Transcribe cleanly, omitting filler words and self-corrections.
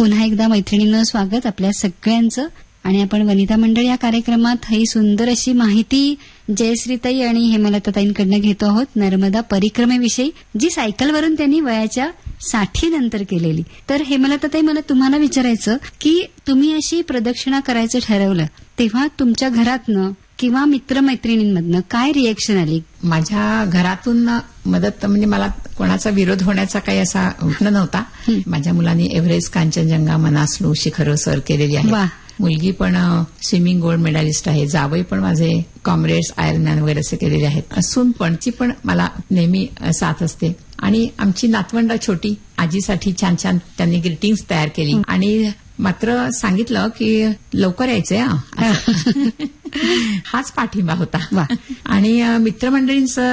पुन्हा एकदा मैत्रिणींनो स्वागत आपल्या सगळ्यांचं. आणि आपण वनिता मंडळ या कार्यक्रमात ही सुंदर अशी माहिती जयश्रीताई आणि हेमलताताईंकडनं घेतो आहोत नर्मदा परिक्रमेविषयी, जी सायकलवरून त्यांनी वयाच्या 60 नंतर केलेली. तर हेमलताताई, मला तुम्हाला विचारायचं की तुम्ही अशी प्रदक्षिणा करायचं ठरवलं तेव्हा तुमच्या घरातनं किंवा मित्रमैत्रिणींमधनं काय रिएक्शन आली? माझ्या घरातून मदत म्हणजे मला कोणाचा विरोध होण्याचा काही असा प्रश्न नव्हता. माझ्या मुलांनी एव्हरेस्ट, कांचनजंगा, मनासलू शिखरं सर केलेली आहे. मुलगी पण स्विमिंग गोल्ड मेडलिस्ट आहे. जावई पण माझे कॉम्रेड्स, आयर्नमॅन वगैरे असे केलेले आहेत. सून पणची पण मला नेहमी साथ असते. आणि आमची नातवंड छोटी आजीसाठी छान छान त्यांनी ग्रीटिंग्स तयार केली आणि मात्र सांगितलं की लवकर यायचंय हाच पाठिंबा होता. आणि मित्रमंडळींचं